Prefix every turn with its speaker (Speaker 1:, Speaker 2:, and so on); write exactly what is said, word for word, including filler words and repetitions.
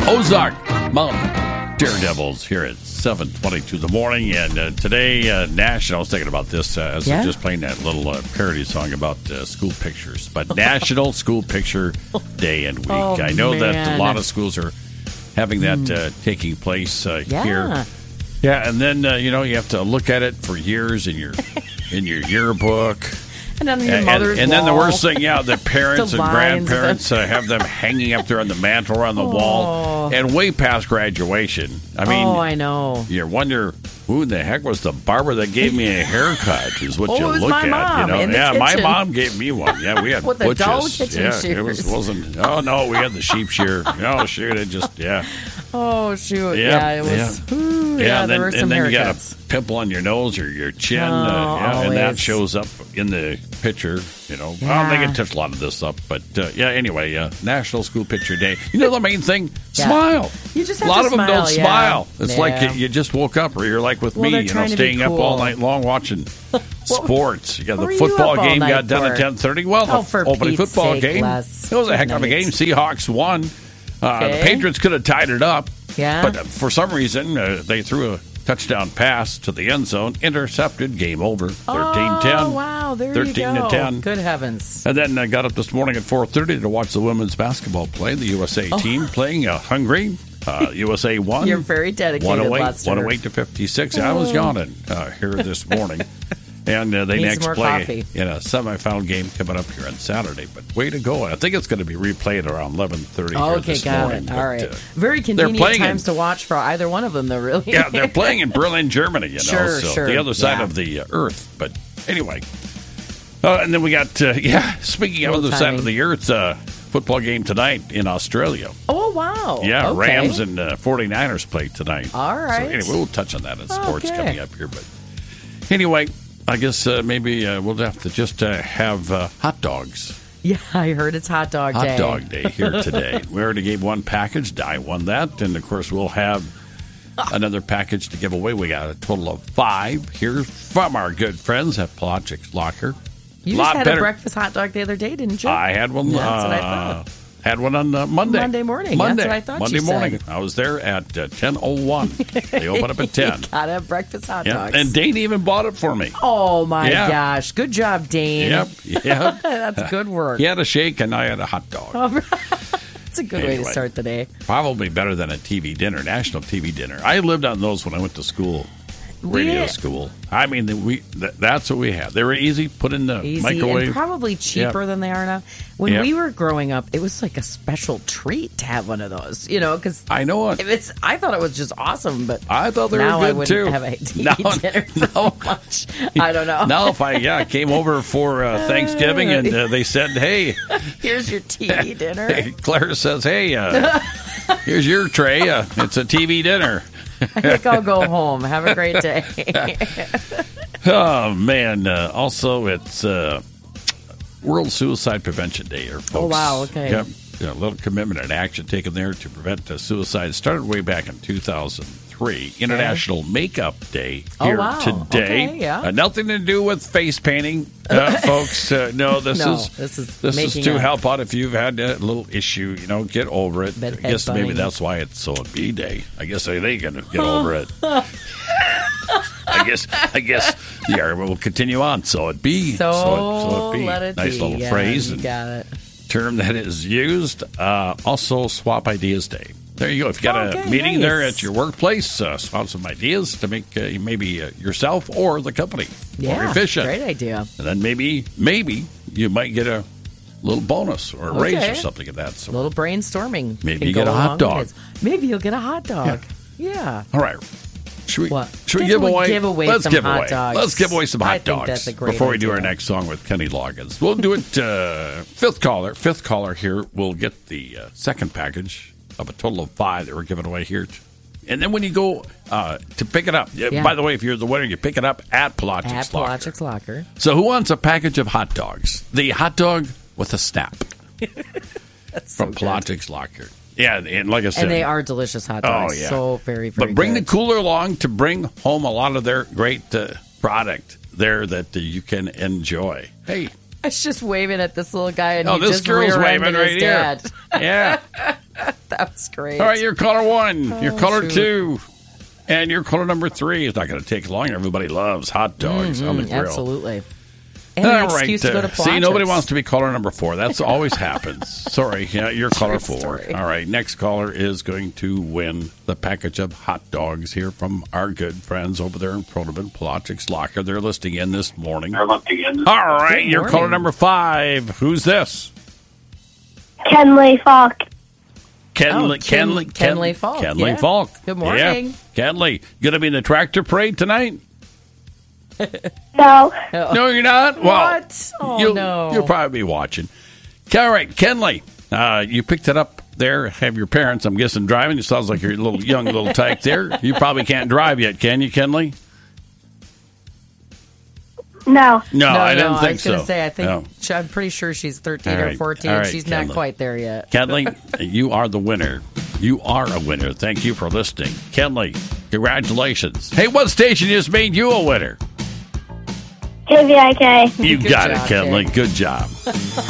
Speaker 1: Ozark Mountain Daredevils here at seven twenty-two in the morning. And uh, today, uh, National, I was thinking about this uh, as
Speaker 2: yeah?
Speaker 1: I was just playing that little uh, parody song about uh, school pictures. But National School Picture Day and Week.
Speaker 2: Oh,
Speaker 1: I know
Speaker 2: man.
Speaker 1: that a lot of schools are having that mm. uh, taking place uh,
Speaker 2: yeah.
Speaker 1: here. Yeah, and then, uh, you know, you have to look at it for years in your in your yearbook.
Speaker 2: And then your
Speaker 1: and,
Speaker 2: mother's
Speaker 1: and, and then the
Speaker 2: wall.
Speaker 1: worst thing, yeah, the parents
Speaker 2: The
Speaker 1: and
Speaker 2: lines.
Speaker 1: grandparents uh, have them hanging up there on the mantle or on the
Speaker 2: Oh.
Speaker 1: wall, and way past graduation. I mean,
Speaker 2: oh, I know.
Speaker 1: you wonder who in the heck was the barber that gave me a haircut? Is what
Speaker 2: Oh,
Speaker 1: you
Speaker 2: it was
Speaker 1: look
Speaker 2: my
Speaker 1: at.
Speaker 2: mom
Speaker 1: you know,
Speaker 2: in the
Speaker 1: yeah, my
Speaker 2: kitchen.
Speaker 1: mom gave me one. Yeah, we had
Speaker 2: With the
Speaker 1: butches.
Speaker 2: dull kitchen
Speaker 1: yeah,
Speaker 2: shears.
Speaker 1: it was wasn't. Oh no, we had the sheep shear. Oh shoot, it just yeah.
Speaker 2: Oh, shoot.
Speaker 1: Yeah,
Speaker 2: Yeah, it was.
Speaker 1: yeah.
Speaker 2: Ooh, yeah,
Speaker 1: Yeah, and
Speaker 2: there
Speaker 1: then,
Speaker 2: were some
Speaker 1: and then you got
Speaker 2: haircuts.
Speaker 1: a pimple on your nose or your chin,
Speaker 2: Oh,
Speaker 1: uh, yeah, and that
Speaker 2: always.
Speaker 1: shows up in the picture. You know,
Speaker 2: Yeah.
Speaker 1: well, they can touch a lot of this up, but uh, yeah. Anyway, uh, National School Picture Day. You know the main thing?
Speaker 2: Yeah.
Speaker 1: Smile.
Speaker 2: You just
Speaker 1: a
Speaker 2: have
Speaker 1: lot
Speaker 2: to
Speaker 1: of them
Speaker 2: smile,
Speaker 1: don't
Speaker 2: yeah.
Speaker 1: smile. It's like
Speaker 2: Yeah.
Speaker 1: you, you just woke up, or you're like with
Speaker 2: Well,
Speaker 1: me,
Speaker 2: they're
Speaker 1: you know,
Speaker 2: trying to be
Speaker 1: staying up all
Speaker 2: cool.
Speaker 1: night long watching sports. Yeah,
Speaker 2: what
Speaker 1: the
Speaker 2: were you
Speaker 1: football
Speaker 2: up all
Speaker 1: game
Speaker 2: night
Speaker 1: got done
Speaker 2: for?
Speaker 1: at ten thirty. Well,
Speaker 2: Oh,
Speaker 1: the
Speaker 2: for
Speaker 1: opening
Speaker 2: Pete's
Speaker 1: football
Speaker 2: sake,
Speaker 1: game.
Speaker 2: Les.
Speaker 1: It was a heck of a
Speaker 2: Night.
Speaker 1: game. Seahawks won. Uh,
Speaker 2: Okay.
Speaker 1: The Patriots could have tied it up.
Speaker 2: Yeah.
Speaker 1: But uh, for some reason, uh, they threw a touchdown pass to the end zone, intercepted, game over, thirteen ten.
Speaker 2: Oh, wow. There
Speaker 1: thirteen
Speaker 2: you go.
Speaker 1: to ten.
Speaker 2: Good heavens.
Speaker 1: And then I got up this morning at four thirty to watch the women's basketball play. The U S A team playing uh, Hungary. Uh, U S A won.
Speaker 2: Oh. You're very dedicated,
Speaker 1: one oh eight,
Speaker 2: Lester.
Speaker 1: one oh eight to fifty-six. I was yawning uh, here this morning. And uh, they
Speaker 2: Need
Speaker 1: next
Speaker 2: some more
Speaker 1: play
Speaker 2: coffee.
Speaker 1: in a semifinal game coming up here on Saturday. But way to go. I think it's going to be replayed around eleven thirty here
Speaker 2: Okay,
Speaker 1: this
Speaker 2: got
Speaker 1: morning.
Speaker 2: it.
Speaker 1: But,
Speaker 2: All right.
Speaker 1: uh,
Speaker 2: Very convenient
Speaker 1: playing
Speaker 2: times
Speaker 1: in-
Speaker 2: to watch for either one of them, though, really.
Speaker 1: yeah, they're playing in Berlin, Germany, you know,
Speaker 2: Sure,
Speaker 1: so
Speaker 2: sure.
Speaker 1: the other side
Speaker 2: Yeah.
Speaker 1: of the uh, earth. But anyway, uh, and then we got, uh, yeah, speaking of
Speaker 2: Little
Speaker 1: the other side
Speaker 2: timing.
Speaker 1: of the earth, uh, football game tonight in Australia.
Speaker 2: Oh, wow.
Speaker 1: Yeah,
Speaker 2: Okay.
Speaker 1: Rams and uh, 49ers play tonight.
Speaker 2: All right.
Speaker 1: So anyway, we'll touch on that in sports
Speaker 2: Okay.
Speaker 1: coming up here. But anyway, I guess uh, maybe uh, we'll have to just uh, have uh, hot dogs.
Speaker 2: Yeah, I heard it's hot dog
Speaker 1: Hot
Speaker 2: day.
Speaker 1: dog day here today. We already gave one package. I won that. And, of course, we'll have another package to give away. We got a total of five here from our good friends at Pelagic Locker.
Speaker 2: You
Speaker 1: Lot
Speaker 2: just had
Speaker 1: better.
Speaker 2: a breakfast hot dog the other day, didn't you?
Speaker 1: I had one.
Speaker 2: That's
Speaker 1: uh,
Speaker 2: what I thought.
Speaker 1: Had one on uh, Monday.
Speaker 2: Monday morning.
Speaker 1: Monday.
Speaker 2: That's what I thought
Speaker 1: Monday
Speaker 2: you
Speaker 1: morning.
Speaker 2: said.
Speaker 1: I was there at uh, ten oh one. They open up at ten.
Speaker 2: Gotta have breakfast hot
Speaker 1: Yeah.
Speaker 2: dogs.
Speaker 1: And Dane even bought it for me.
Speaker 2: oh, my
Speaker 1: Yeah.
Speaker 2: gosh. Good job, Dane.
Speaker 1: Yep. Yep.
Speaker 2: That's good work.
Speaker 1: He had a shake and I had a hot dog.
Speaker 2: That's a good way to
Speaker 1: Anyway.
Speaker 2: start the day.
Speaker 1: Probably better than a T V dinner, national T V dinner. I lived on those when I went to school, radio
Speaker 2: Yeah.
Speaker 1: school. I mean, the, we th- that's what we had. They were easy, put in the
Speaker 2: Easy
Speaker 1: microwave.
Speaker 2: and probably cheaper
Speaker 1: Yep.
Speaker 2: than they are now. When
Speaker 1: Yep.
Speaker 2: we were growing up, it was like a special treat to have one of those, you know, because
Speaker 1: I know it.
Speaker 2: it's. I thought it was just awesome, but
Speaker 1: I thought they
Speaker 2: now
Speaker 1: were
Speaker 2: I
Speaker 1: good
Speaker 2: wouldn't
Speaker 1: too.
Speaker 2: have a T V
Speaker 1: Now-
Speaker 2: dinner for
Speaker 1: now-
Speaker 2: much. I don't know.
Speaker 1: Now, if I yeah came over for uh, Thanksgiving and uh, they said, "Hey,
Speaker 2: Here's your T V dinner.
Speaker 1: hey," Claire says, "Hey, uh, here's your tray. Uh, it's a T V dinner."
Speaker 2: I think I'll go home. Have a great day.
Speaker 1: Oh man! Uh, also, it's uh, World Suicide Prevention Day, here, folks.
Speaker 2: Oh, wow, okay.
Speaker 1: Yep. Yeah, a little commitment and action taken there to prevent uh, suicide. Started way back in two thousand three. International Makeup Day
Speaker 2: Oh,
Speaker 1: here
Speaker 2: wow.
Speaker 1: today.
Speaker 2: Okay, yeah.
Speaker 1: Uh, nothing to do with face painting, uh, folks. Uh, no, this
Speaker 2: No,
Speaker 1: is
Speaker 2: this is
Speaker 1: this is
Speaker 2: making
Speaker 1: to
Speaker 2: up.
Speaker 1: help out if you've had a little issue. You know, get over it.
Speaker 2: Been
Speaker 1: I guess maybe
Speaker 2: headbutting.
Speaker 1: that's why it's so B Day. I guess they can get over it. I guess I guess the argument will continue on. So it be.
Speaker 2: So,
Speaker 1: so, it, so it be.
Speaker 2: let it
Speaker 1: nice
Speaker 2: be.
Speaker 1: little
Speaker 2: Yeah,
Speaker 1: phrase
Speaker 2: You
Speaker 1: and
Speaker 2: got it.
Speaker 1: term that is used. Uh, also, Swap Ideas Day. There you go. If you got a
Speaker 2: Okay,
Speaker 1: meeting
Speaker 2: nice.
Speaker 1: there at your workplace, uh, swap some ideas to make uh, maybe uh, yourself or the company more
Speaker 2: Yeah,
Speaker 1: efficient.
Speaker 2: great idea.
Speaker 1: And then maybe maybe you might get a little bonus or a raise
Speaker 2: Okay.
Speaker 1: or something like that. So,
Speaker 2: A little brainstorming.
Speaker 1: Maybe
Speaker 2: can
Speaker 1: you
Speaker 2: go
Speaker 1: get a hot
Speaker 2: along
Speaker 1: dog.
Speaker 2: with it. Maybe you'll get a hot dog. Yeah.
Speaker 1: all right. Should we,
Speaker 2: What?
Speaker 1: should we
Speaker 2: Guess
Speaker 1: give
Speaker 2: we'll
Speaker 1: away?
Speaker 2: give away
Speaker 1: Let's
Speaker 2: some
Speaker 1: give
Speaker 2: hot
Speaker 1: away.
Speaker 2: dogs.
Speaker 1: Let's give away some hot
Speaker 2: I think
Speaker 1: dogs
Speaker 2: that's a great
Speaker 1: before we do our
Speaker 2: idea.
Speaker 1: next song with Kenny Loggins. We'll do it. Uh, fifth caller, fifth caller here will get the uh, second package of a total of five that we're giving away here. And then when you go uh, to pick it up, uh,
Speaker 2: Yeah.
Speaker 1: by the way, if you're the winner, you pick it up at Pelagic's
Speaker 2: At
Speaker 1: Locker.
Speaker 2: Pelagic's Locker.
Speaker 1: So who wants a package of hot dogs? The hot dog with a snap
Speaker 2: That's so
Speaker 1: from
Speaker 2: good.
Speaker 1: Pelagic's Locker. Yeah, and like I said,
Speaker 2: And they are delicious hot dogs.
Speaker 1: Oh, yeah.
Speaker 2: So very, very
Speaker 1: but bring
Speaker 2: good.
Speaker 1: the cooler along to bring home a lot of their great uh, product there that uh, you can enjoy. Hey,
Speaker 2: I was just waving at this little guy, and
Speaker 1: oh,
Speaker 2: he
Speaker 1: this
Speaker 2: just
Speaker 1: girl's
Speaker 2: rear-ended
Speaker 1: waving
Speaker 2: his
Speaker 1: right here.
Speaker 2: dad.
Speaker 1: Yeah,
Speaker 2: That was great.
Speaker 1: All right, you're caller one.
Speaker 2: Oh,
Speaker 1: you're caller
Speaker 2: shoot.
Speaker 1: two. And your caller number three is not going to take long. Everybody loves hot dogs on the
Speaker 2: Mm,
Speaker 1: grill.
Speaker 2: absolutely. And an
Speaker 1: All right.
Speaker 2: excuse to go to
Speaker 1: uh, see, nobody
Speaker 2: Plotchers.
Speaker 1: wants to be caller number four. That's always happens. Sorry, yeah, you're caller
Speaker 2: True
Speaker 1: four.
Speaker 2: story.
Speaker 1: All right, next caller is going to win the package of hot dogs here from our good friends over there in Pronoven, Plotchix Locker. They're listing in this morning. They're listing in. All right,
Speaker 2: Good
Speaker 1: you're
Speaker 2: morning.
Speaker 1: caller number five. Who's this?
Speaker 3: Kenley Falk.
Speaker 1: Kenley,
Speaker 2: Oh, Ken-
Speaker 1: Kenley,
Speaker 2: Kenley Falk,
Speaker 1: Kenley
Speaker 2: yeah.
Speaker 1: Falk.
Speaker 2: Good morning.
Speaker 1: Yeah. Kenley, going to be in the tractor parade tonight?
Speaker 3: No.
Speaker 1: No, you're not? Well,
Speaker 2: What? Oh,
Speaker 1: you'll,
Speaker 2: no.
Speaker 1: You'll probably be watching. All right, Kenley, uh, you picked it up there. Have your parents, I'm guessing, driving. It sounds like you're a little young little tyke there. You probably can't drive yet, can you, Kenley?
Speaker 3: No.
Speaker 1: No,
Speaker 2: no,
Speaker 1: I didn't
Speaker 2: no,
Speaker 1: think
Speaker 2: I was going
Speaker 1: so.
Speaker 2: to say, I think
Speaker 1: No.
Speaker 2: sh- I'm pretty sure she's thirteen
Speaker 1: All
Speaker 2: or
Speaker 1: right,
Speaker 2: fourteen.
Speaker 1: all right,
Speaker 2: she's
Speaker 1: Kenley.
Speaker 2: not quite there yet.
Speaker 1: Kenley, you are the winner. You are a winner. Thank you for listening. Kenley, congratulations. Hey, what station just made you a winner?
Speaker 3: K V I K.
Speaker 1: You
Speaker 2: Good
Speaker 1: got
Speaker 2: job,
Speaker 1: it, Kenley.
Speaker 2: Ken.
Speaker 1: Good job.